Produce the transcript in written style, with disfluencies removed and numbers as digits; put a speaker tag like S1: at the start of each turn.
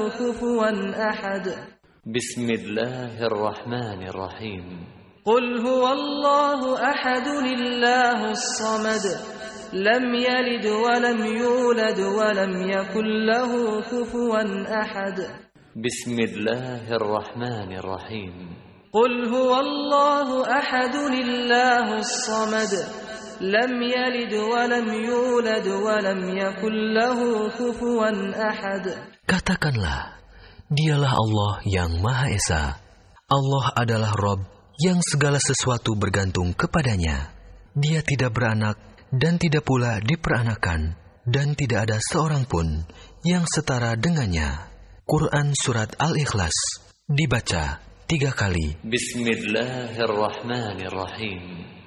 S1: كفوا أحد
S2: بسم الله الرحمن الرحيم
S1: قل هو الله أحد الله الصمد لم يلد ولم يولد ولم يكن له كفوا أحد
S2: بسم الله الرحمن الرحيم
S1: قل هو الله أحد الله الصمد لم يلد ولم يولد ولم يكن له كفوا أحد.
S3: Katakanlah, dialah Allah yang Maha Esa. Allah adalah Rabb yang segala sesuatu bergantung kepadanya. Dia tidak beranak dan tidak pula diperanakan, dan tidak ada seorang pun yang setara dengannya. Quran Surat Al-Ikhlas dibaca 3 kali.
S2: Bismillahirrahmanirrahim.